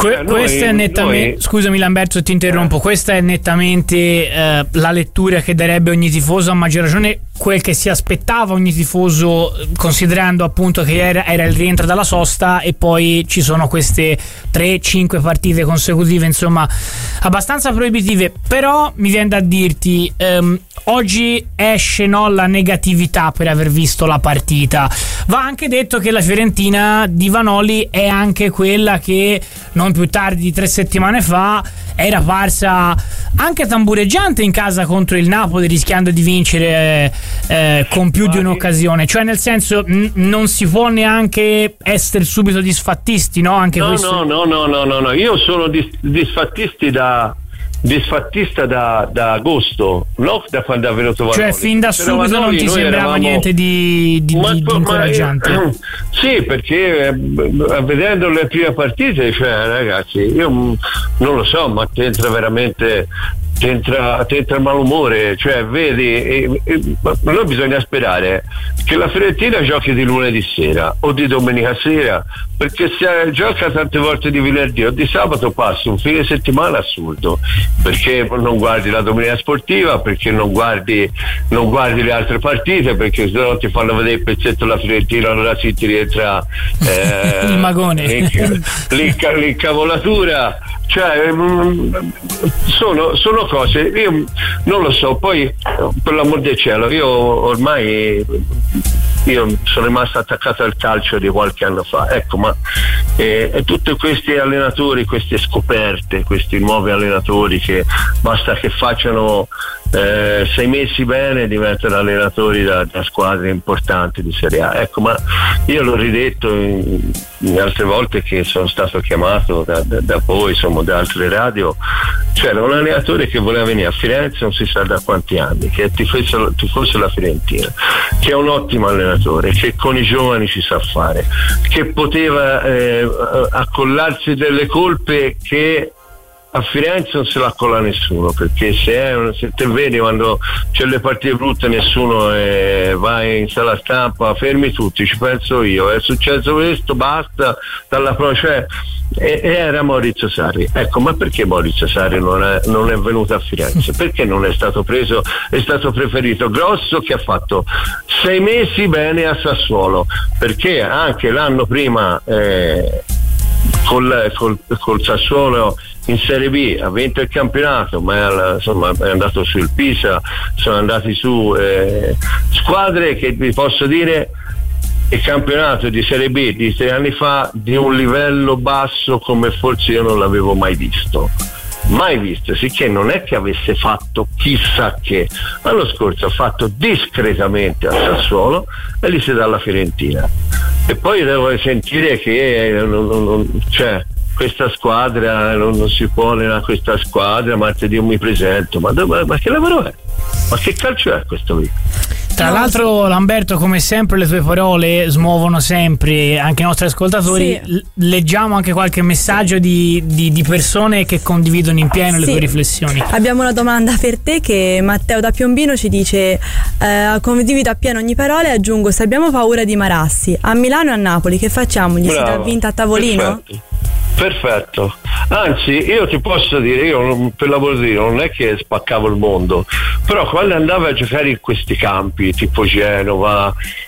Questa è nettamente, scusami Lamberto se ti interrompo, questa è nettamente la lettura che darebbe ogni tifoso, a maggior ragione quel che si aspettava ogni tifoso, considerando appunto che era il rientro dalla sosta e poi ci sono queste 3-5 partite consecutive, insomma abbastanza proibitive. Però mi viene da dirti, oggi esce la negatività per aver visto la partita. Va anche detto che la Fiorentina di Vanoli è anche quella che non più tardi di 3 settimane fa era parsa anche tambureggiante in casa contro il Napoli, rischiando di vincere con più di un'occasione. Cioè, nel senso, non si può neanche essere subito disfattisti, no? Anche questo. No, io sono disfattista da agosto, non da quando è venuto Vanoli. Cioè fin da subito non ti sembrava niente di incoraggiante? Sì, perché vedendo le prime partite, cioè ragazzi, io non lo so, ma ti entra veramente il malumore, cioè vedi, noi bisogna sperare che la Fiorentina giochi di lunedì sera o di domenica sera, perché se gioca tante volte di venerdì o di sabato passi un fine settimana assurdo, perché non guardi la domenica sportiva, perché non guardi le altre partite, perché se no ti fanno vedere il pezzetto della Fiorentina, allora sì ti rientra il magone, l'incavolatura. Cioè sono cose, io non lo so, poi per l'amor del cielo io sono rimasto attaccato al calcio di qualche anno fa, ecco, ma tutti questi allenatori, queste scoperte, questi nuovi allenatori che basta che facciano 6 mesi bene diventano allenatori da squadre importanti di Serie A, ecco, ma io l'ho ridetto in altre volte che sono stato chiamato da voi, insomma, da altre radio. C'era un allenatore che voleva venire a Firenze non si sa da quanti anni, che è tifoso della Fiorentina, che è un ottimo allenatore, che con i giovani ci sa fare, che poteva accollarsi delle colpe che a Firenze non se la accolla nessuno, perché se te vedi quando c'è le partite brutte nessuno vai in sala stampa, fermi tutti, ci penso io, è successo questo, basta, dalla cioè, era Maurizio Sarri. Ecco, ma perché Maurizio Sarri non è venuto a Firenze? Perché non è stato preso, è stato preferito Grosso, che ha fatto 6 mesi bene a Sassuolo, perché anche l'anno prima col Sassuolo in Serie B ha vinto il campionato, ma insomma è andato sul Pisa, sono andati su squadre che vi posso dire il campionato di Serie B di 3 anni fa di un livello basso come forse io non l'avevo mai visto, sicché non è che avesse fatto chissà che. L'anno scorso ha fatto discretamente a Sassuolo e lì si dà alla Fiorentina, e poi devo sentire che cioè questa squadra non si può allenare, questa squadra martedì io mi presento, ma che lavoro è? Ma che calcio è questo qui? Tra l'altro, Lamberto, come sempre le tue parole smuovono sempre anche i nostri ascoltatori. Sì. Leggiamo anche qualche messaggio di persone che condividono in pieno le tue riflessioni. Abbiamo una domanda per te che Matteo da Piombino ci dice: condivido appieno ogni parola e aggiungo, se abbiamo paura di Marassi a Milano e a Napoli, che facciamo? Gli si dà vinta a tavolino? Perfetto, anzi io ti posso dire, io per lavoro non è che spaccavo il mondo, però quando andavo a giocare in questi campi tipo Genova,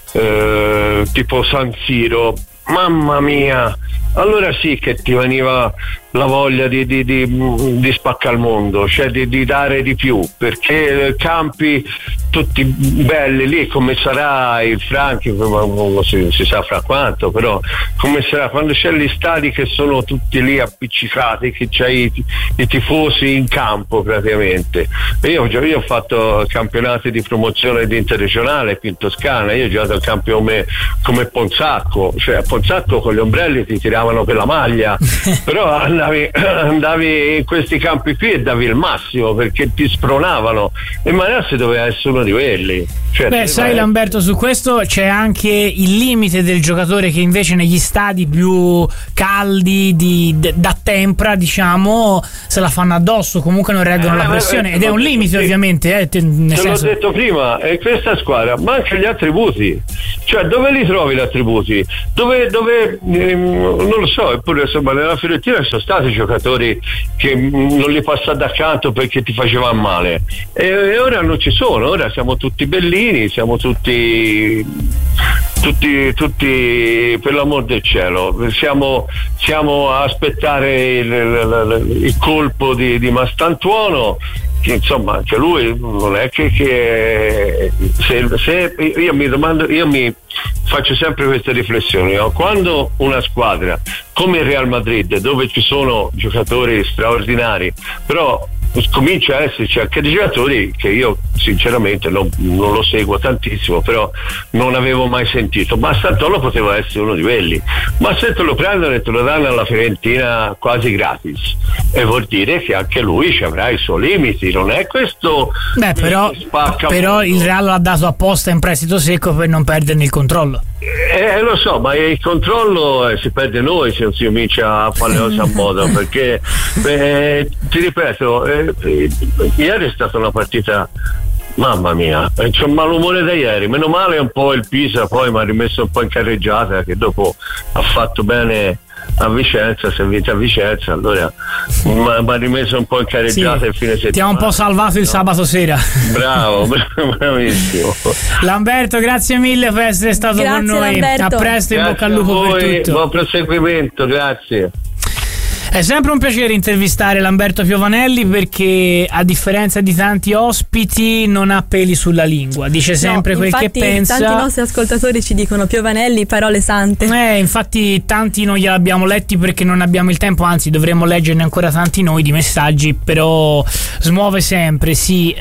tipo San Siro, mamma mia, allora sì che ti veniva la voglia di spaccare il mondo, cioè di dare di più, perché campi tutti belli lì, come sarà il Franchi, non si sa fra quanto, però come sarà quando c'è gli stadi che sono tutti lì appiccicati, che c'hai i tifosi in campo praticamente. Io ho fatto campionati di promozione di interregionale qui in Toscana, io ho giocato al campo come Ponzacco, cioè a Ponzacco con gli ombrelli ti tiravano per la maglia, però andavi in questi campi qui e davi il massimo perché ti spronavano, e Marassi doveva essere uno di quelli. Cioè, sai Lamberto, su questo c'è anche il limite del giocatore che invece negli stadi più caldi da tempra, diciamo, se la fanno addosso, comunque non reggono la pressione, ed è un limite ovviamente. Te l'ho detto prima, e questa squadra manca gli attributi, cioè dove li trovi gli attributi? Dove non non lo so, eppure insomma nella Fiorentina ci sono stati giocatori che non li passate accanto perché ti facevano male, e ora non ci sono, ora siamo tutti bellini, siamo tutti per l'amor del cielo, siamo a aspettare il colpo di Mastantuono, che insomma anche lui non è che se io mi domando, io mi faccio sempre queste riflessioni, no? Quando una squadra come il Real Madrid, dove ci sono giocatori straordinari, però comincia a esserci anche dei giocatori che io sinceramente non lo seguo tantissimo, però non avevo mai sentito, ma Santoro poteva essere uno di quelli, ma se te lo prendono e te lo danno alla Fiorentina quasi gratis, e vuol dire che anche lui ci avrà i suoi limiti, non è questo. Però il Real l'ha dato apposta in prestito secco per non perderne il controllo. Lo so, ma il controllo si perde noi se non si comincia a fare le cose a modo, perché ti ripeto, ieri è stata una partita, mamma mia, c'ho un malumore da ieri, meno male un po' il Pisa poi mi ha rimesso un po' in carreggiata, che dopo ha fatto bene a Vicenza, si è vinto a Vicenza, allora mi ha rimesso un po' in carreggiata il fine settimana. Ti ha un po' salvato il sabato sera. Bravo, bravissimo. Lamberto, grazie mille per essere stato con noi. Lamberto. A presto, in bocca al lupo per tutto. Buon proseguimento, grazie. È sempre un piacere intervistare Lamberto Piovanelli, perché a differenza di tanti ospiti non ha peli sulla lingua, dice sempre quel che pensa. Tanti nostri ascoltatori ci dicono Piovanelli, parole sante. Infatti tanti non gliel'abbiamo letti perché non abbiamo il tempo, anzi dovremmo leggerne ancora tanti noi di messaggi, però smuove sempre, sì.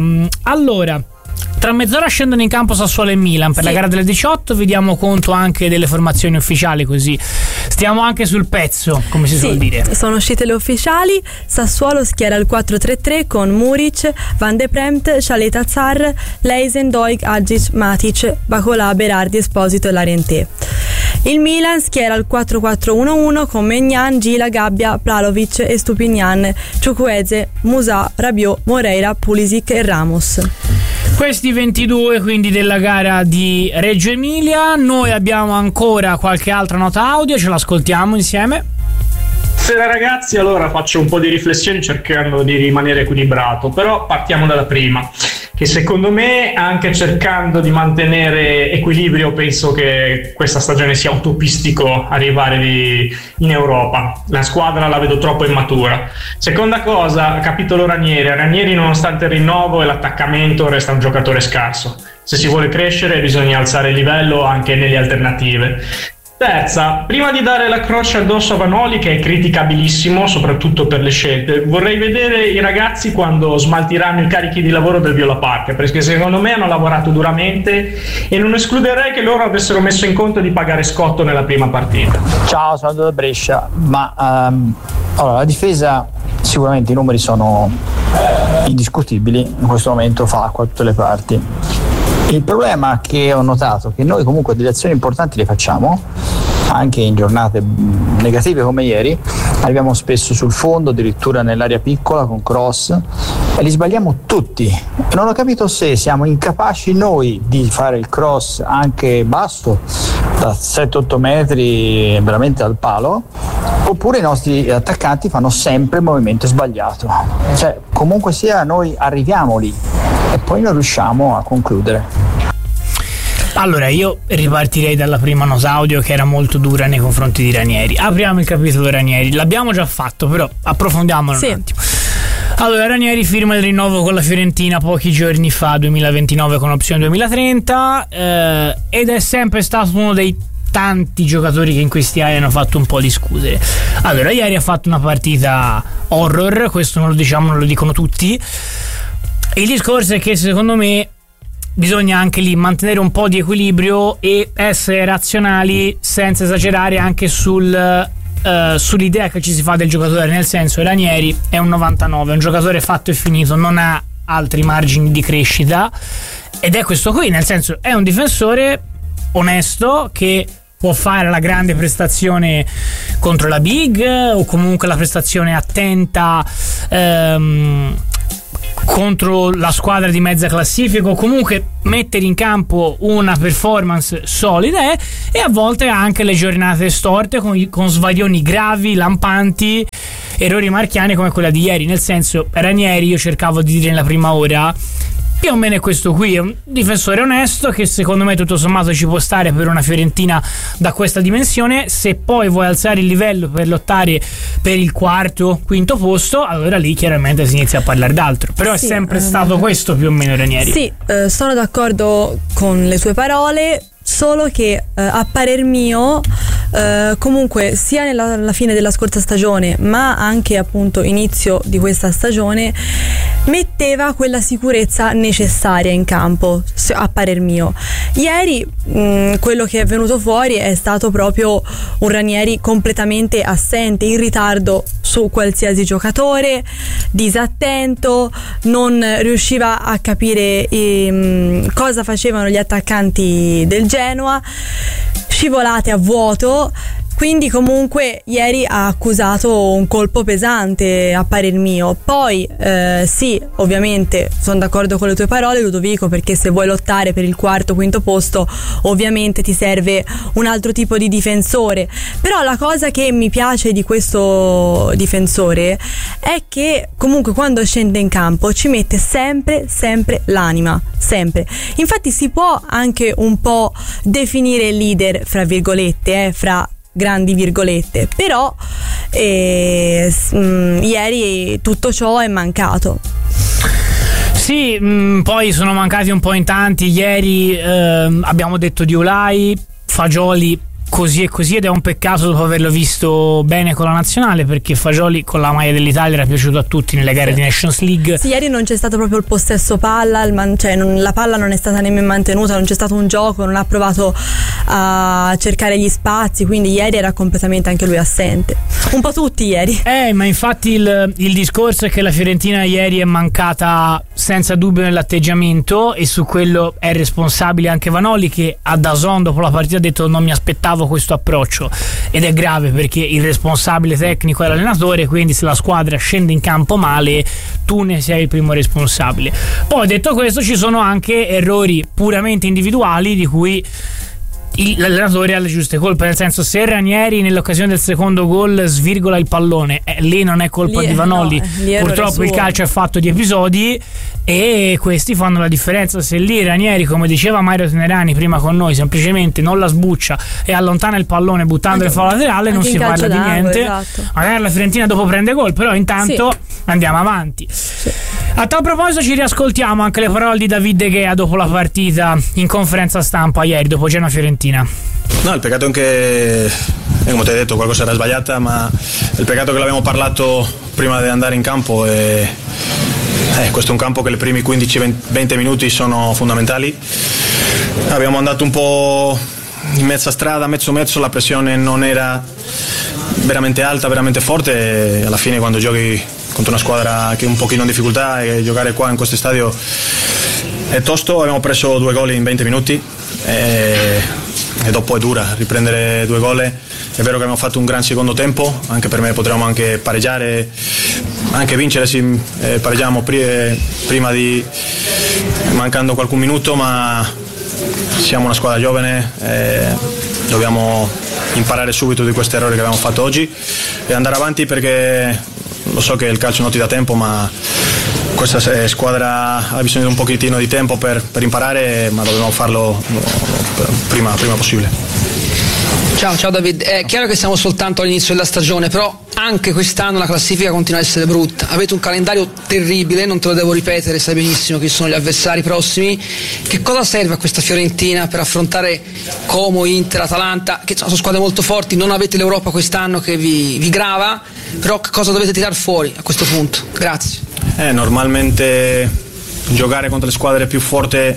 Allora, tra mezz'ora scendono in campo Sassuolo e Milan per la gara delle 18, vi diamo conto anche delle formazioni ufficiali, così stiamo anche sul pezzo, come si suol dire. Sono uscite le ufficiali. Sassuolo schiera il 4-3-3 con Muric, Van de Premt, Shaleta Zar, Leisen, Doig, Agic, Matic, Bacola, Berardi, Esposito e Larentè. Il Milan schiera il 4-4-1-1 con Maignan, Gila, Gabbia, Plalovic e Stupinian, Chukwueze, Musa, Rabiot, Moreira, Pulisic e Ramos. Questi 22 quindi della gara di Reggio Emilia. Noi abbiamo ancora qualche altra nota audio, ce l'ascoltiamo insieme. Buonasera ragazzi, allora faccio un po' di riflessioni cercando di rimanere equilibrato, però partiamo dalla prima, che secondo me, anche cercando di mantenere equilibrio, penso che questa stagione sia utopistico arrivare in Europa. La squadra la vedo troppo immatura. Seconda cosa, capitolo Ranieri nonostante il rinnovo e l'attaccamento resta un giocatore scarso. Se si vuole crescere bisogna alzare il livello anche nelle alternative. Terza, prima di dare la croce addosso a Vanoli, che è criticabilissimo soprattutto per le scelte, vorrei vedere i ragazzi quando smaltiranno i carichi di lavoro del Viola Park, perché secondo me hanno lavorato duramente e non escluderei che loro avessero messo in conto di pagare scotto nella prima partita. Ciao, sono da Brescia, ma allora, la difesa sicuramente i numeri sono indiscutibili, in questo momento fa acqua a tutte le parti. Il problema che ho notato è che noi comunque delle azioni importanti le facciamo, anche in giornate negative come ieri, arriviamo spesso sul fondo, addirittura nell'area piccola con cross, e li sbagliamo tutti. Non ho capito se siamo incapaci noi di fare il cross anche basso, da 7-8 metri veramente al palo, oppure i nostri attaccanti fanno sempre il movimento sbagliato. Cioè, comunque sia, noi arriviamo lì e poi non riusciamo a concludere. Allora, io ripartirei dalla prima nota audio, che era molto dura nei confronti di Ranieri. Apriamo il capitolo Ranieri, l'abbiamo già fatto, però approfondiamolo un attimo. Allora, Ranieri firma il rinnovo con la Fiorentina pochi giorni fa, 2029 con opzione 2030, ed è sempre stato uno dei tanti giocatori che in questi anni hanno fatto un po' discutere. Allora, ieri ha fatto una partita horror, questo non lo diciamo, non lo dicono tutti. Il discorso è che secondo me bisogna anche lì mantenere un po' di equilibrio e essere razionali senza esagerare anche sull'idea che ci si fa del giocatore, nel senso, Ranieri è un 99, è un giocatore fatto e finito, non ha altri margini di crescita, ed è questo qui, nel senso, è un difensore onesto che può fare la grande prestazione contro la Big, o comunque la prestazione attenta contro la squadra di mezza classifica, o comunque mettere in campo una performance solida, e a volte anche le giornate storte con svarioni gravi, lampanti, errori marchiani come quella di ieri. Nel senso, Ranieri, io cercavo di dire nella prima ora, più o meno è questo qui, è un difensore onesto che secondo me tutto sommato ci può stare per una Fiorentina da questa dimensione. Se poi vuoi alzare il livello per lottare per il quarto, quinto posto, allora lì chiaramente si inizia a parlare d'altro, però sì, è sempre stato questo più o meno Ranieri. Sì, sono d'accordo con le tue parole, solo che a parer mio comunque sia alla fine della scorsa stagione ma anche appunto inizio di questa stagione metteva quella sicurezza necessaria in campo, a parer mio. Ieri quello che è venuto fuori è stato proprio un Ranieri completamente assente, in ritardo su qualsiasi giocatore, disattento, non riusciva a capire cosa facevano gli attaccanti del Genoa, scivolate a vuoto. Quindi comunque ieri ha accusato un colpo pesante a parer mio. Poi sì, ovviamente sono d'accordo con le tue parole, Ludovico, perché se vuoi lottare per il quarto, quinto posto ovviamente ti serve un altro tipo di difensore. Però la cosa che mi piace di questo difensore è che comunque quando scende in campo ci mette sempre l'anima, sempre. Infatti si può anche un po' definire leader fra virgolette, fra grandi virgolette, però ieri tutto ciò è mancato. Sì, poi sono mancati un po' in tanti. Ieri abbiamo detto di Olai, Fagioli così e così, ed è un peccato dopo averlo visto bene con la nazionale, perché Fagioli con la maglia dell'Italia era piaciuto a tutti nelle gare di Nations League. Sì, ieri non c'è stato proprio il possesso palla, la palla non è stata nemmeno mantenuta, non c'è stato un gioco, non ha provato a cercare gli spazi, quindi ieri era completamente anche lui assente. Un po' tutti ieri. Ma infatti il discorso è che la Fiorentina ieri è mancata senza dubbio nell'atteggiamento, e su quello è responsabile anche Vanoli, che a DAZN dopo la partita ha detto non mi aspettavo questo approccio, ed è grave perché il responsabile tecnico è l'allenatore, quindi se la squadra scende in campo male tu ne sei il primo responsabile. Poi detto questo, ci sono anche errori puramente individuali di cui l'allenatore ha le giuste colpe, nel senso, se Ranieri nell'occasione del secondo gol svirgola il pallone, lì non è colpa di Vanoli, no, purtroppo il calcio è fatto di episodi e questi fanno la differenza. Se lì Ranieri, come diceva Mario Tenerani prima con noi, semplicemente non la sbuccia e allontana il pallone buttando il fallo laterale, non si parla di niente. Esatto. Magari la Fiorentina dopo prende gol, però intanto andiamo avanti. A tal proposito ci riascoltiamo anche le parole di David De Gea dopo la partita in conferenza stampa ieri dopo Genoa Fiorentina. No, il peccato è che, come ti hai detto, qualcosa era sbagliata, ma il peccato è che l'abbiamo parlato prima di andare in campo e questo è un campo che i primi 15-20 minuti sono fondamentali. Abbiamo andato un po' in mezza strada, mezzo, la pressione non era veramente alta, veramente forte, e alla fine quando giochi contro una squadra che è un pochino in difficoltà, e giocare qua in questo stadio è tosto. Abbiamo preso 2 gol in 20 minuti e dopo è dura riprendere 2 gol. È vero che abbiamo fatto un gran secondo tempo, anche per me potremmo anche pareggiare, anche vincere, pareggiamo prima di mancando qualche minuto, ma siamo una squadra giovane, dobbiamo imparare subito di questo errore che abbiamo fatto oggi e andare avanti, perché lo so che il calcio non ti dà tempo, ma questa squadra ha bisogno di un pochettino di tempo per imparare, ma dobbiamo farlo prima possibile. Ciao David, è chiaro che siamo soltanto all'inizio della stagione, però anche quest'anno la classifica continua a essere brutta. Avete un calendario terribile, non te lo devo ripetere, sai benissimo chi sono gli avversari prossimi. Che cosa serve a questa Fiorentina per affrontare Como, Inter, Atalanta, che sono squadre molto forti? Non avete l'Europa quest'anno che vi grava, però che cosa dovete tirare fuori a questo punto? Grazie. Normalmente giocare contro le squadre più forti è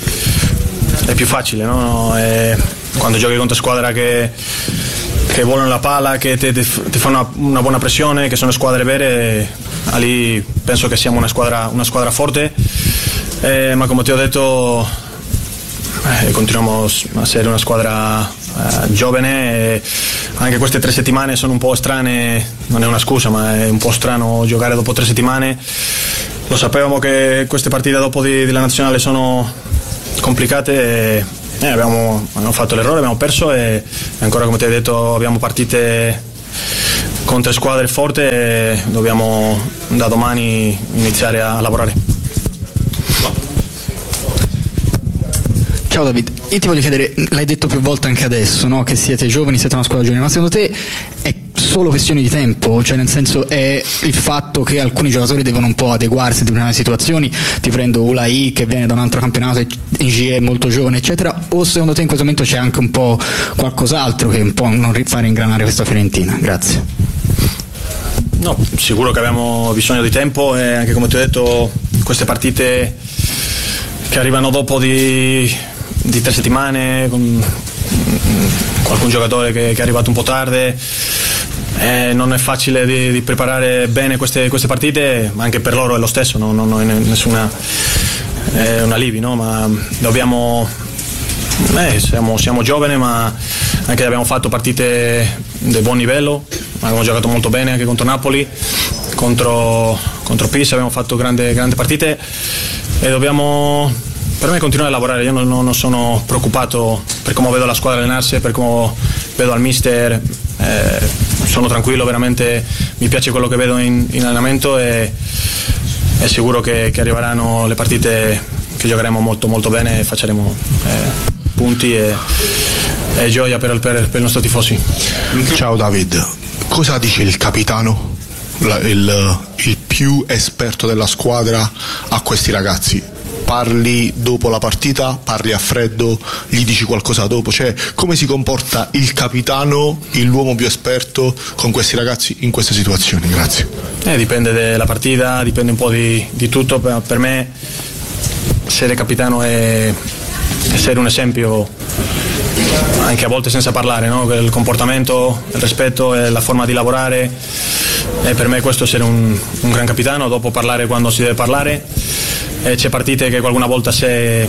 più facile, no? Quando giochi contro squadra che volano la palla, che ti fanno una buona pressione, che sono squadre vere, lì penso che siamo una squadra forte, ma come ti ho detto continuiamo a essere una squadra giovane, e anche queste 3 settimane sono un po' strane, non è una scusa, ma è un po' strano giocare dopo 3 settimane, lo sapevamo che queste partite dopo della nazionale sono complicate e abbiamo fatto l'errore, abbiamo perso e ancora, come ti hai detto, abbiamo partite con 3 squadre forti e dobbiamo da domani iniziare a lavorare. Ciao David, io ti voglio chiedere, l'hai detto più volte anche adesso, no? Che siete giovani, siete una squadra giovane, ma secondo te è solo questione di tempo? Cioè, nel senso, è il fatto che alcuni giocatori devono un po' adeguarsi a determinate situazioni, ti prendo Ulai che viene da un altro campionato, Ingi è molto giovane eccetera, o secondo te in questo momento c'è anche un po' qualcos'altro che un po' non fare ingranare questa Fiorentina? Grazie. No, sicuro che abbiamo bisogno di tempo e anche, come ti ho detto, queste partite che arrivano dopo di 3 settimane con qualcun giocatore che è arrivato un po' tardi, non è facile di preparare bene queste partite, ma anche per loro è lo stesso, non è nessuna un alivio, no? Ma dobbiamo siamo giovani, ma anche abbiamo fatto partite di buon livello, abbiamo giocato molto bene anche contro Napoli, contro Pisa abbiamo fatto grandi partite e dobbiamo, per me, continuare a lavorare. Io non sono preoccupato per come vedo la squadra allenarsi, per come vedo al mister, sono tranquillo, veramente mi piace quello che vedo in allenamento e è sicuro che arriveranno le partite che giocheremo molto molto bene e facciamo punti e gioia per i nostri tifosi. Ciao David, cosa dice il capitano, il più esperto della squadra, a questi ragazzi? Parli dopo la partita, parli a freddo, gli dici qualcosa dopo? Cioè, come si comporta il capitano, l'uomo più esperto con questi ragazzi in queste situazioni? Grazie. Dipende dalla partita, dipende un po' di tutto. Per me essere capitano è essere un esempio, anche a volte senza parlare, no? Il comportamento, il rispetto e la forma di lavorare, e per me questo è essere un gran capitano. Dopo parlare quando si deve parlare, e c'è partite che qualcuna volta sei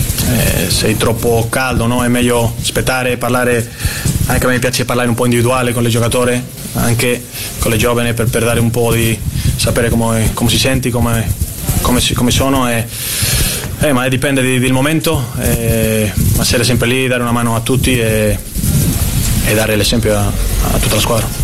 troppo caldo, no? È meglio aspettare, parlare. Anche a me piace parlare un po' individuale con le giocatori, anche con le giovani, per dare un po' di sapere come si senti, come sono, ma dipende del momento, ma essere sempre lì, dare una mano a tutti e dare l'esempio a tutta la squadra.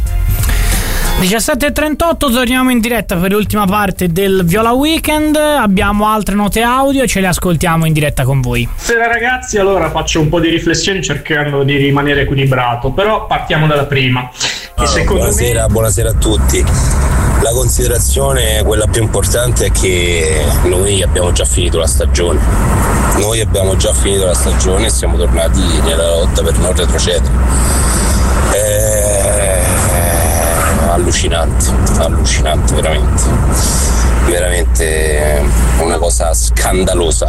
17:38, torniamo in diretta per l'ultima parte del Viola Weekend. Abbiamo altre note audio e ce le ascoltiamo in diretta con voi. Buonasera ragazzi, allora faccio un po' di riflessioni cercando di rimanere equilibrato, però partiamo dalla prima. Buonasera a tutti. La considerazione, quella più importante, è che noi abbiamo già finito la stagione. E siamo tornati nella lotta per non retrocedere. Allucinante, veramente una cosa scandalosa,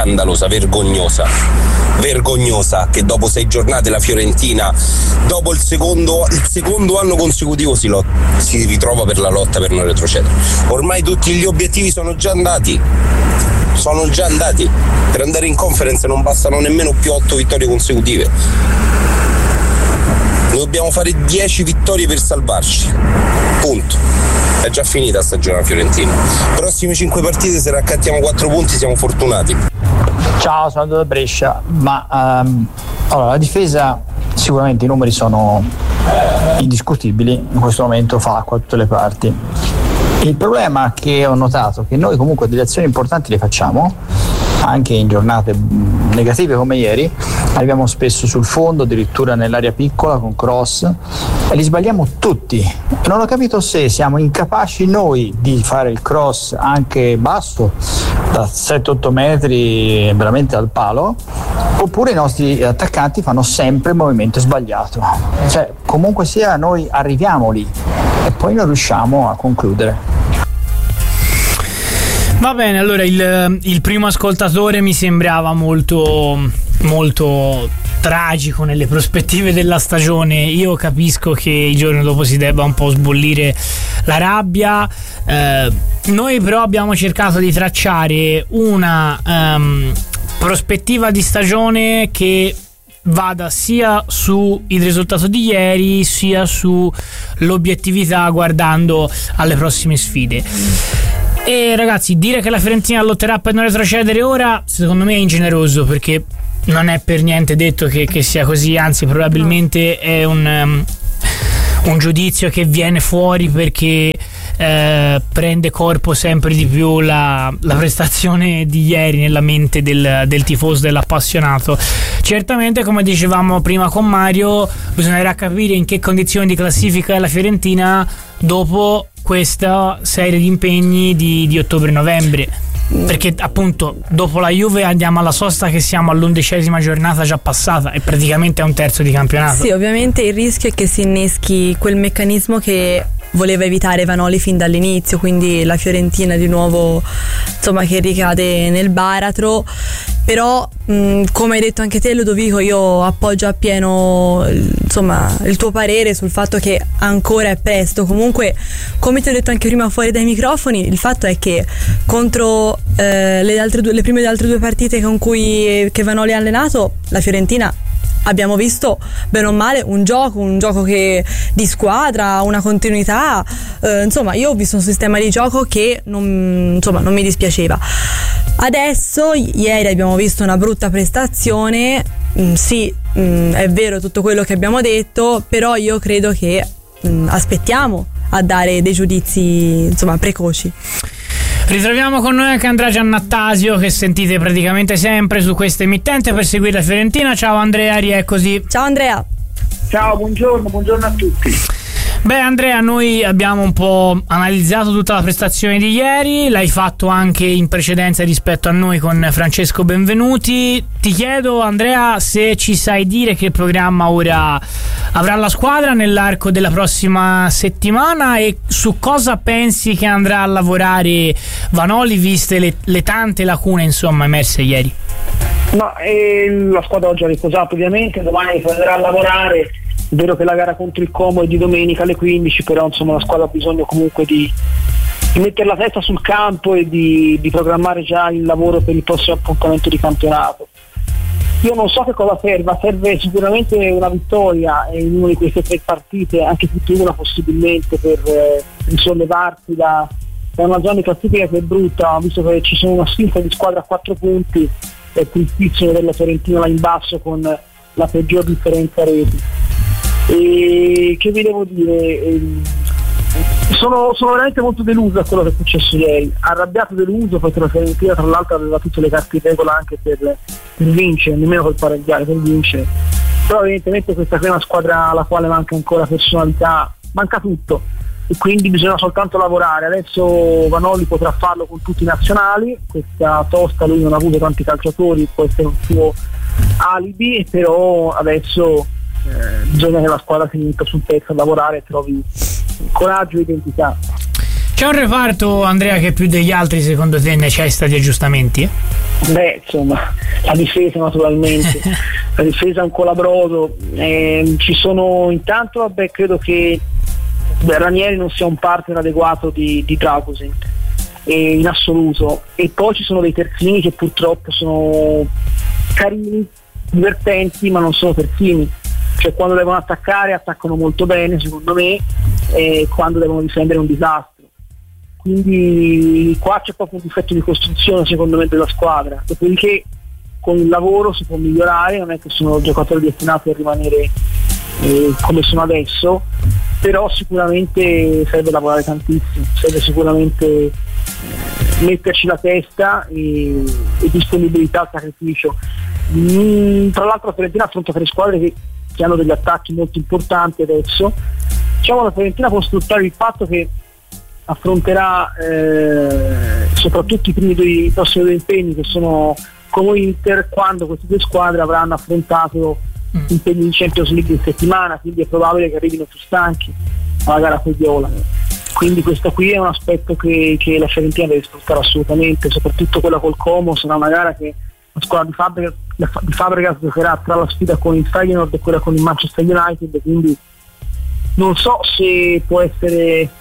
vergognosa, che dopo 6 giornate la Fiorentina, dopo il secondo anno consecutivo, si ritrova per la lotta per non retrocedere. Ormai tutti gli obiettivi sono già andati. Per andare in Conference non bastano nemmeno più 8 vittorie consecutive. Dobbiamo fare 10 vittorie per salvarci, punto. È già finita la stagione fiorentina. Prossime 5 partite, se raccattiamo 4 punti siamo fortunati. Ciao, sono da Brescia, ma allora, la difesa, sicuramente i numeri sono indiscutibili, in questo momento fa acqua da tutte le parti. Il problema che ho notato è che noi comunque delle azioni importanti le facciamo, anche in giornate negative come ieri, arriviamo spesso sul fondo, addirittura nell'area piccola con cross, e li sbagliamo tutti. Non ho capito se siamo incapaci noi di fare il cross anche basso, da 7-8 metri veramente al palo, oppure i nostri attaccanti fanno sempre il movimento sbagliato. Cioè, comunque sia, noi arriviamo lì e poi non riusciamo a concludere. Va bene, allora il primo ascoltatore mi sembrava molto tragico nelle prospettive della stagione. Io capisco che il giorno dopo si debba un po' sbollire la rabbia. Noi però abbiamo cercato di tracciare una prospettiva di stagione che vada sia sul risultato di ieri sia sull'obiettività guardando alle prossime sfide. E ragazzi, dire che la Fiorentina lotterà per non retrocedere ora, secondo me è ingeneroso, perché non è per niente detto che sia così, anzi probabilmente è un giudizio che viene fuori perché prende corpo sempre di più la prestazione di ieri nella mente del tifoso, dell'appassionato. Certamente, come dicevamo prima con Mario, bisognerà capire in che condizioni di classifica è la Fiorentina dopo questa serie di impegni di ottobre-novembre, perché appunto dopo la Juve andiamo alla sosta che siamo all'11ª giornata già passata e praticamente a un terzo di campionato. Sì, ovviamente il rischio è che si inneschi quel meccanismo che voleva evitare Vanoli fin dall'inizio, quindi la Fiorentina di nuovo, insomma, che ricade nel baratro. Però come hai detto anche te, Ludovico, io appoggio appieno, insomma, il tuo parere sul fatto che ancora è presto. Comunque, come ti ho detto anche prima fuori dai microfoni, il fatto è che contro le prime altre due partite che Vanoli ha allenato, la Fiorentina abbiamo visto bene o male un gioco che di squadra, una continuità, insomma io ho visto un sistema di gioco che non mi dispiaceva. Adesso ieri abbiamo visto una brutta prestazione, sì, è vero tutto quello che abbiamo detto, però io credo che aspettiamo a dare dei giudizi, insomma, precoci. Ritroviamo con noi anche Andrea Giannattasio, che sentite praticamente sempre su questa emittente per seguire la Fiorentina. Ciao Andrea, rieccoci. Ciao Andrea. Ciao, buongiorno a tutti. Beh Andrea, noi abbiamo un po' analizzato tutta la prestazione di ieri, l'hai fatto anche in precedenza rispetto a noi con Francesco Benvenuti. Ti chiedo Andrea se ci sai dire che programma ora avrà la squadra nell'arco della prossima settimana e su cosa pensi che andrà a lavorare Vanoli, viste le tante lacune insomma emerse ieri. No, la squadra oggi ha riposato ovviamente, domani tornerà a lavorare. È vero che la gara contro il Como è di domenica alle 15, però insomma la squadra ha bisogno comunque di mettere la testa sul campo e di programmare già il lavoro per il prossimo appuntamento di campionato. Io non so che cosa serve sicuramente una vittoria in una di queste 3 partite, anche più di una possibilmente, per risollevarsi da una zona di classifica che è brutta, visto che ci sono una sfilza di squadre a 4 punti, è tristissimo della Fiorentina là in basso con la peggior differenza reti. E che vi devo dire, sono veramente molto deluso da quello che è successo ieri, arrabbiato, deluso, perché la Fiorentina tra l'altro aveva tutte le carte in regola anche per vincere, nemmeno per pareggiare, per vincere. Però evidentemente questa qui è una squadra alla quale manca ancora personalità, manca tutto, e quindi bisogna soltanto lavorare. Adesso Vanoli potrà farlo con tutti i nazionali, questa tosta lui non ha avuto tanti calciatori, può essere un suo alibi, però adesso bisogna che la squadra si metta sul pezzo a lavorare e trovi coraggio e identità. C'è un reparto, Andrea, che più degli altri secondo te necessita di aggiustamenti? Beh, insomma, la difesa naturalmente, la difesa è un colabrodo, ci sono intanto, credo che Ranieri non sia un partner adeguato di Dragusin in assoluto, e poi ci sono dei terzini che purtroppo sono carini, divertenti, ma non sono terzini. Cioè quando devono attaccare attaccano molto bene secondo me, e quando devono difendere è un disastro. Quindi qua c'è proprio un difetto di costruzione secondo me della squadra, dopodiché con il lavoro si può migliorare, non è che sono giocatori destinati a rimanere come sono adesso, però sicuramente serve lavorare tantissimo, serve sicuramente metterci la testa e disponibilità al sacrificio. Tra l'altro la Fiorentina affronta 3 squadre che hanno degli attacchi molto importanti adesso. Diciamo la Fiorentina può sfruttare il fatto che affronterà soprattutto i prossimi 2 impegni, che sono come Inter, quando queste 2 squadre avranno affrontato impegni in Champions League in settimana, quindi è probabile che arrivino più stanchi alla gara con Viola. Quindi questo qui è un aspetto che la Fiorentina deve sfruttare assolutamente, soprattutto quella col Como sarà una gara che la squadra di Fabregas giocherà tra la sfida con il Feyenoord e quella con il Manchester United, quindi non so se può essere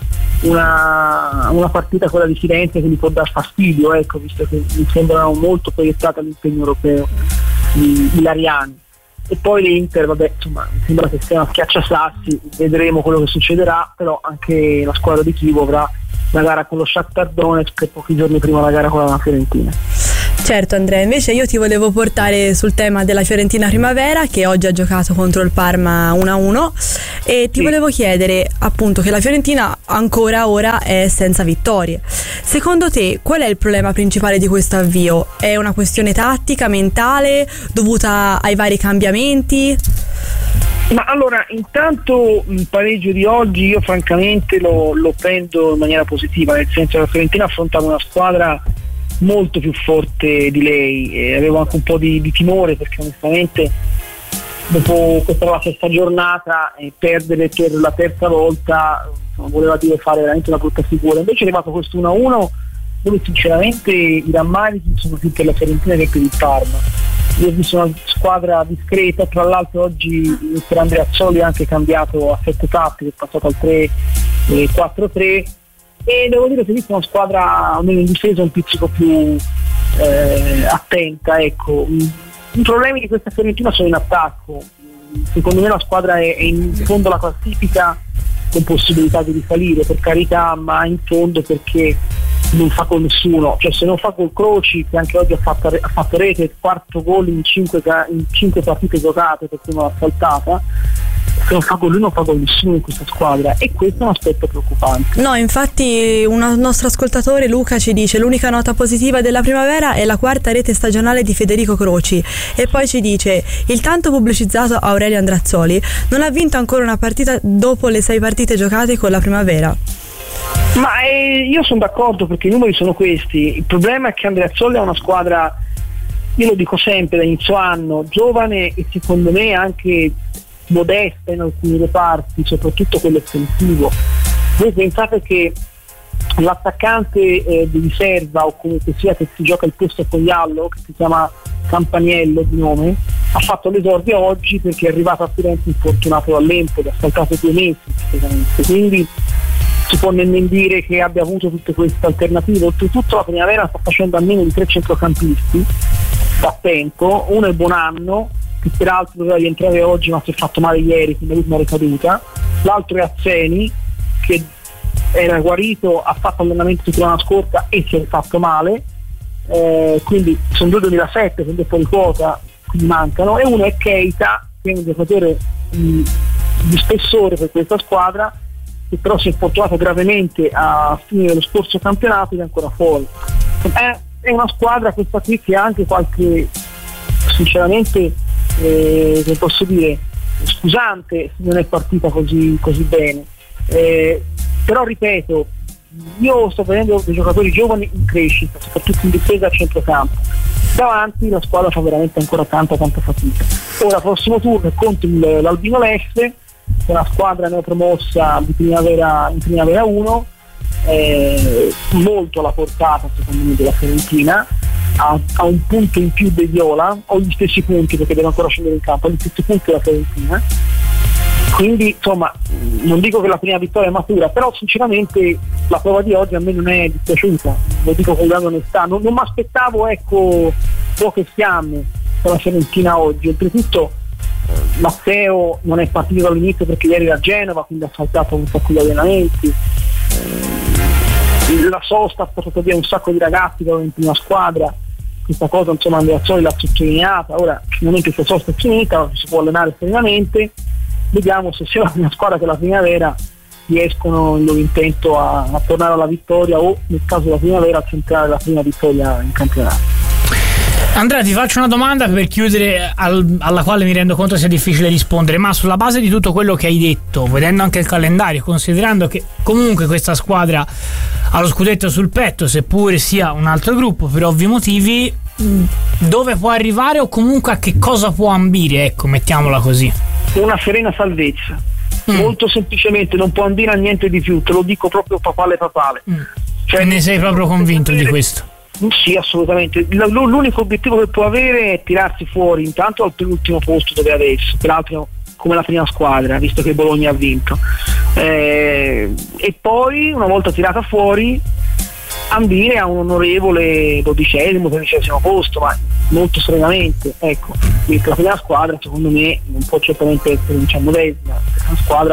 una partita quella di Firenze che gli può dar fastidio, ecco, visto che mi sembrano molto proiettati all'impegno europeo i Lariani. E poi l'Inter, vabbè, insomma, mi sembra che sia una schiacciasassi, vedremo quello che succederà, però anche la squadra di Chievo avrà la gara con lo Shakhtar Donetsk e pochi giorni prima la gara con la Fiorentina. Certo Andrea, invece io ti volevo portare sul tema della Fiorentina Primavera, che oggi ha giocato contro il Parma 1-1, e ti volevo chiedere appunto che la Fiorentina ancora ora è senza vittorie. Secondo te qual è il problema principale di questo avvio? È una questione tattica, mentale, dovuta ai vari cambiamenti? Ma allora, intanto il pareggio di oggi io francamente lo prendo in maniera positiva, nel senso che la Fiorentina affrontava una squadra molto più forte di lei, e avevo anche un po' di timore, perché onestamente dopo questa la sesta giornata perdere per la terza volta voleva dire fare veramente una brutta figura. Invece è arrivato questo 1-1 dove sinceramente i rammarichi sono più per la Fiorentina che per il Parma. Io ho visto una squadra discreta, tra l'altro oggi per Andreazzoli ha anche cambiato assetto tattico, è passato al 3-4-3, e devo dire che ho visto una squadra almeno in difesa un pizzico più attenta, ecco. I problemi di questa Fiorentina sono in attacco. Secondo me la squadra è in fondo alla classifica con possibilità di risalire, per carità, ma in fondo perché non fa con nessuno, cioè se non fa col Croci, che anche oggi ha fatto rete, il quarto gol in 5 partite giocate, perché non l'ha saltata, se non fa con lui non fa con nessuno in questa squadra, e questo è un aspetto preoccupante. No, infatti un nostro ascoltatore Luca ci dice: l'unica nota positiva della primavera è la quarta rete stagionale di Federico Croci, e poi ci dice: il tanto pubblicizzato Aurelio Andreazzoli non ha vinto ancora una partita dopo le 6 partite giocate con la primavera. Ma io sono d'accordo, perché i numeri sono questi. Il problema è che Andreazzoli è una squadra, io lo dico sempre da inizio anno, giovane e secondo me anche modesta in alcuni reparti, soprattutto quello offensivo. Voi pensate che l'attaccante di riserva, o comunque sia che si gioca il posto con Iallo, che si chiama Campaniello di nome, ha fatto l'esordio oggi perché è arrivato a Firenze infortunato dall'Empoli, ha saltato 2 mesi praticamente, quindi si può nemmeno dire che abbia avuto tutte queste alternative. Oltretutto la primavera sta facendo almeno di 3 centrocampisti da tempo. Uno è Bonanno, che peraltro doveva rientrare oggi ma si è fatto male ieri, quindi l'ultima ricaduta. L'altro è Azzeni, che era guarito, ha fatto allenamento settimana scorsa e si è fatto male, quindi sono 2 2007, quindi è fuori quota, quindi mancano. E uno è Keita, che è un giocatore di spessore per questa squadra, che però si è infortunato gravemente a fine dello scorso campionato ed è ancora fuori. È una squadra questa qui che ha anche qualche, sinceramente, che posso dire, scusante se non è partita così bene, però ripeto, io sto vedendo dei giocatori giovani in crescita, soprattutto in difesa a centrocampo. Davanti la squadra fa veramente ancora tanta fatica. Ora prossimo turno è contro l'Albino Leffe, che è una squadra neopromossa in primavera 1, molto alla portata secondo me della Fiorentina, ha un punto in più dei Viola, o gli stessi punti perché deve ancora scendere in campo, gli stessi punti della Fiorentina, quindi insomma non dico che la prima vittoria è matura, però sinceramente la prova di oggi a me non è dispiaciuta, lo dico con grande onestà, non mi aspettavo, ecco, poche fiamme con la Fiorentina oggi. Oltretutto Matteo non è partito dall'inizio perché ieri era a Genova, quindi ha saltato un po' gli allenamenti. La sosta ha portato via un sacco di ragazzi che erano in prima squadra, questa cosa insomma Andreazzoli l'ha sottolineata. Ora finalmente questa sosta è finita, si può allenare serenamente, vediamo se sia la prima squadra che la primavera riescono il loro intento a tornare alla vittoria, o nel caso della primavera a centrare la prima vittoria in campionato. Andrea, ti faccio una domanda per chiudere, alla quale mi rendo conto sia difficile rispondere, ma sulla base di tutto quello che hai detto, vedendo anche il calendario, considerando che comunque questa squadra ha lo scudetto sul petto, seppure sia un altro gruppo per ovvi motivi, dove può arrivare o comunque a che cosa può ambire, ecco, mettiamola così? Una serena salvezza, molto semplicemente, non può ambire a niente di più, te lo dico proprio papale. Cioè, ne sei proprio convinto di questo? Sì, assolutamente. L'unico obiettivo che può avere è tirarsi fuori intanto al penultimo posto dove è adesso, peraltro come la prima squadra, visto che Bologna ha vinto, e poi una volta tirata fuori ambire a un onorevole 12° posto, ma molto serenamente, ecco. La prima squadra secondo me non può certamente essere 19ª, è una squadra che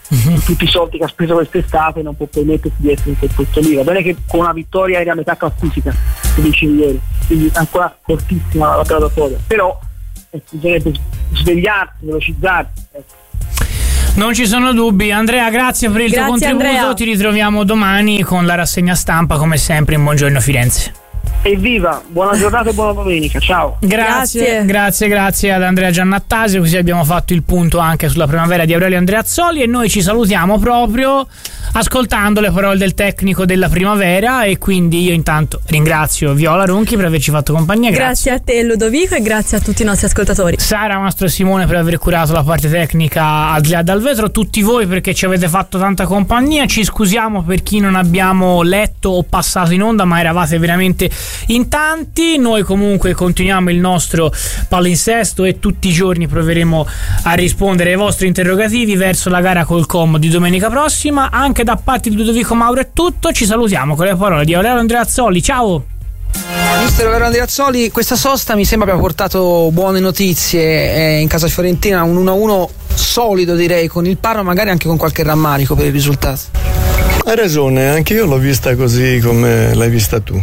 tutti i soldi che ha speso quest'estate non può permettersi di essere in quel posto lì. Va bene che con una vittoria era a metà classifica, come dicevi ieri, quindi ancora cortissima la graduatoria, però bisognerebbe svegliarsi, velocizzarsi. Non ci sono dubbi. Andrea, grazie per il tuo contributo. Andrea. Ti ritroviamo domani con la rassegna stampa come sempre in Buongiorno Firenze. Evviva, buona giornata e buona domenica, ciao. Grazie ad Andrea Giannattasio, così abbiamo fatto il punto anche sulla primavera di Aurelio Andreazzoli e noi ci salutiamo proprio ascoltando le parole del tecnico della primavera, e quindi io intanto ringrazio Viola Ronchi per averci fatto compagnia. Grazie a te Ludovico e grazie a tutti i nostri ascoltatori. Sara, Mastro Simone per aver curato la parte tecnica al di là dal vetro, tutti voi perché ci avete fatto tanta compagnia, ci scusiamo per chi non abbiamo letto o passato in onda, ma eravate veramente in tanti. Noi comunque continuiamo il nostro palinsesto e tutti i giorni proveremo a rispondere ai vostri interrogativi verso la gara col Com di domenica prossima. Anche da parte di Ludovico Mauro è tutto, ci salutiamo con le parole di Aurelio Andreazzoli. Ciao mister Aurelio Andreazzoli, questa sosta mi sembra abbia portato buone notizie in casa fiorentina, un 1-1 solido direi con il Parma, magari anche con qualche rammarico per il risultato. Hai ragione, anche io l'ho vista così come l'hai vista tu.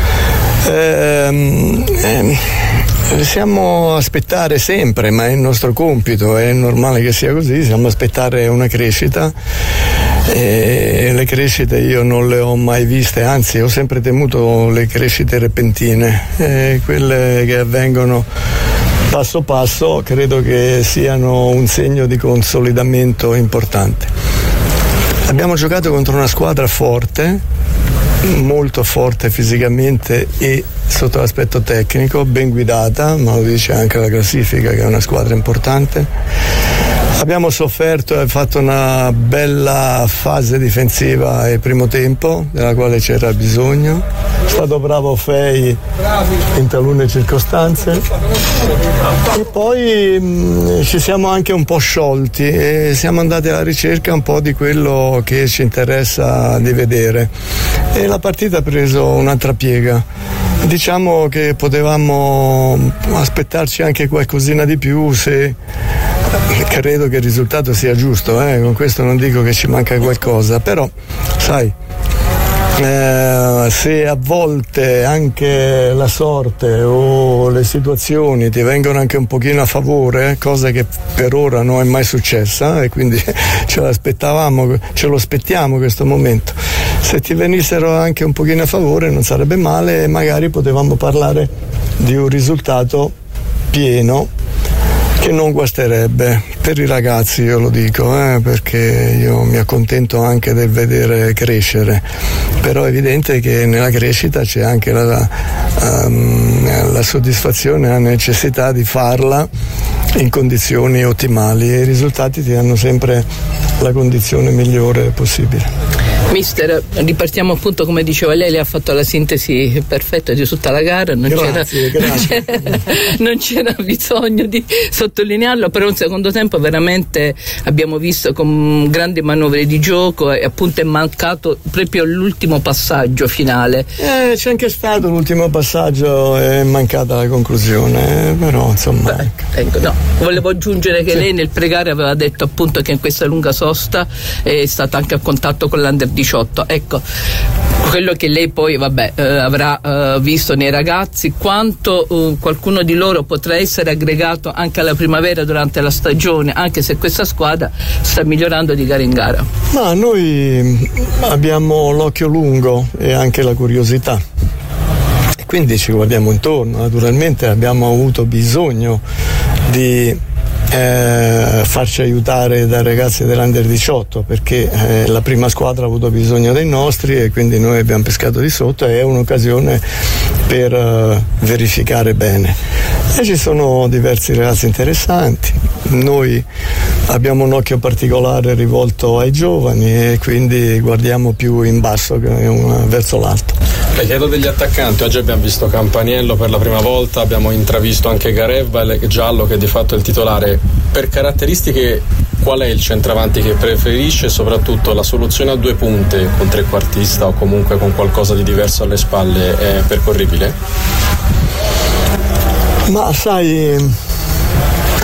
Siamo a aspettare sempre, ma è il nostro compito, è normale che sia così, siamo a aspettare una crescita e le crescite io non le ho mai viste, anzi ho sempre temuto le crescite repentine, quelle che avvengono passo passo credo che siano un segno di consolidamento importante. Abbiamo giocato contro una squadra forte, molto forte fisicamente e sotto l'aspetto tecnico, ben guidata, ma lo dice anche la classifica che è una squadra importante. Abbiamo sofferto e fatto una bella fase difensiva il primo tempo, della quale c'era bisogno. È stato bravo Fei in talune circostanze e poi ci siamo anche un po' sciolti e siamo andati alla ricerca un po' di quello che ci interessa di vedere e la partita ha preso un'altra piega. Diciamo che potevamo aspettarci anche qualcosina di più, se credo che il risultato sia giusto, con questo non dico che ci manca qualcosa, però sai, se a volte anche la sorte o le situazioni ti vengono anche un pochino a favore, cosa che per ora non è mai successa e quindi ce lo aspettiamo questo momento, se ti venissero anche un pochino a favore non sarebbe male e magari potevamo parlare di un risultato pieno che non guasterebbe per i ragazzi, io lo dico, perché io mi accontento anche del vedere crescere, però è evidente che nella crescita c'è anche la soddisfazione, la necessità di farla in condizioni ottimali e i risultati ti danno sempre la condizione migliore possibile. Mister, ripartiamo appunto come diceva lei ha fatto la sintesi perfetta di tutta la gara, non c'era bisogno di sottolinearlo, però un secondo tempo veramente abbiamo visto con grandi manovre di gioco e appunto è mancato proprio l'ultimo passaggio finale. C'è anche stato l'ultimo passaggio, è mancata la conclusione, però insomma. Ecco, no, volevo aggiungere che lei nel pregare aveva detto appunto che in questa lunga sosta è stata anche a contatto con l'Under 18, ecco quello che lei poi avrà visto nei ragazzi, quanto qualcuno di loro potrà essere aggregato anche alla primavera durante la stagione, anche se questa squadra sta migliorando di gara in gara. Ma noi abbiamo l'occhio lungo e anche la curiosità, e quindi ci guardiamo intorno. Naturalmente abbiamo avuto bisogno di farci aiutare dai ragazzi dell'Under 18 perché la prima squadra ha avuto bisogno dei nostri e quindi noi abbiamo pescato di sotto e è un'occasione per verificare bene, e ci sono diversi ragazzi interessanti. Noi abbiamo un occhio particolare rivolto ai giovani e quindi guardiamo più in basso che verso l'alto. Le chiedo degli attaccanti, oggi abbiamo visto Campaniello per la prima volta, abbiamo intravisto anche Garevva e Giallo che di fatto è il titolare. Per caratteristiche qual è il centravanti che preferisce e soprattutto la soluzione a due punte con trequartista o comunque con qualcosa di diverso alle spalle è percorribile? Ma sai,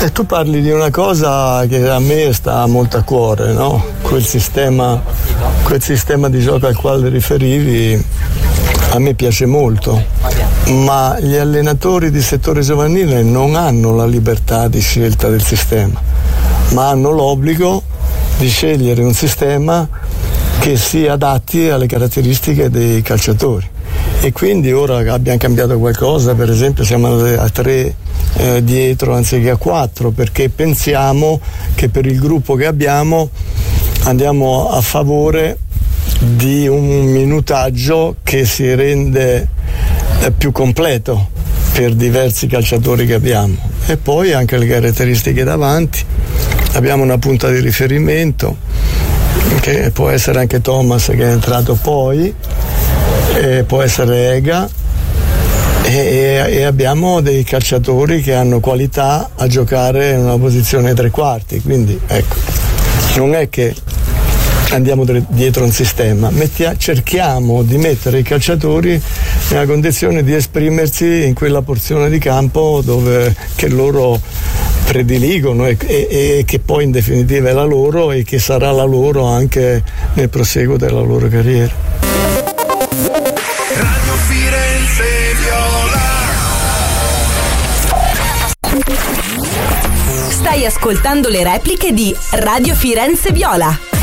E tu parli di una cosa che a me sta molto a cuore, no? Quel sistema di gioco al quale riferivi a me piace molto, ma gli allenatori di settore giovanile non hanno la libertà di scelta del sistema, ma hanno l'obbligo di scegliere un sistema che si adatti alle caratteristiche dei calciatori. E quindi ora abbiamo cambiato qualcosa, per esempio siamo a 3 dietro anziché a 4, perché pensiamo che per il gruppo che abbiamo andiamo a favore di un minutaggio che si rende più completo per diversi calciatori che abbiamo. E poi anche le caratteristiche davanti, abbiamo una punta di riferimento che può essere anche Thomas, che è entrato poi, può essere Ega, e abbiamo dei calciatori che hanno qualità a giocare in una posizione tre quarti, quindi ecco, non è che andiamo dietro un sistema, cerchiamo di mettere i calciatori nella condizione di esprimersi in quella porzione di campo che loro prediligono e che poi in definitiva è la loro e che sarà la loro anche nel proseguo della loro carriera. Radio Firenze Viola. Stai ascoltando le repliche di Radio Firenze Viola.